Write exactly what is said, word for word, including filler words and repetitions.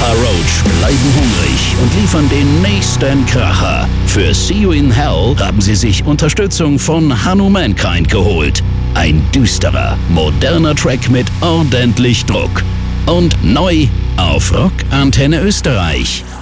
Papa Roach bleiben hungrig und liefern den nächsten Kracher. Für See You in Hell haben sie sich Unterstützung von Hanno Mankind geholt. Ein düsterer, moderner Track mit ordentlich Druck. Und neu auf Rock Antenne Österreich.